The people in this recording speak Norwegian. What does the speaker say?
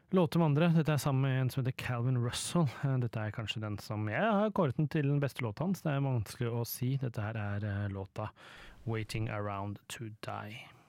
Låter med andre, dette sammen med en som heter Calvin Russell. Dette kanskje den som jeg har kåret den til den beste låta hans. Det vanskelig å si. Dette her låta Waiting Around to Die.